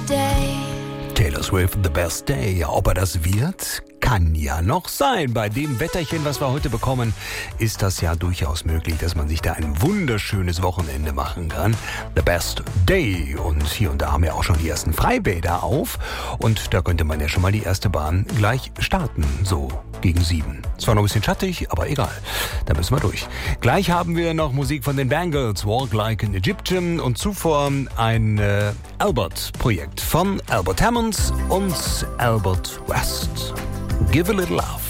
day. Taylor Swift, The Best Day. Ob er das wird? Kann ja noch sein. Bei dem Wetterchen, was wir heute bekommen, ist das ja durchaus möglich, dass man sich da ein wunderschönes Wochenende machen kann. The Best Day. Und hier und da haben ja auch schon die ersten Freibäder auf. Und da könnte man ja schon mal die erste Bahn gleich starten. So gegen 7. Zwar noch ein bisschen schattig, aber egal. Da müssen wir durch. Gleich haben wir noch Musik von den Bangles, Walk Like an Egyptian. Und zuvor ein Albert-Projekt von Albert Hammond und Albert West. Give a Little Love.